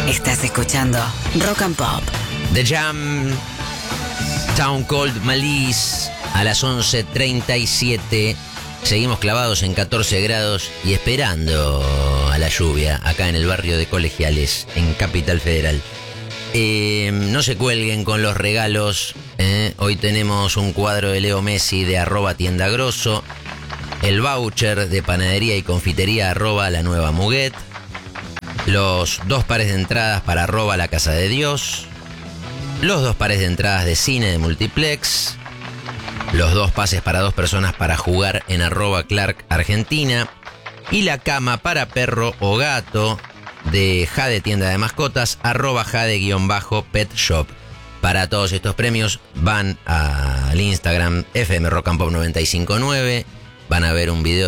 Estás escuchando Rock and Pop. The Jam, Town Called Malice, a las 11:37. Seguimos clavados en 14 grados y esperando a la lluvia acá en el barrio de Colegiales, en Capital Federal. No se cuelguen con los regalos. Hoy tenemos un cuadro de Leo Messi de @tiendagrosso, el voucher de panadería y confitería @la nueva Muguet, los 2 pares de entradas para @la Casa de Dios, los 2 pares de entradas de cine de Multiplex, los 2 pases para 2 personas para jugar en @Clark Argentina y la cama para perro o gato de Jade Tienda de Mascotas, @Jade_Pet Shop. Para todos estos premios van al Instagram FM Rock and Pop 959, van a ver un video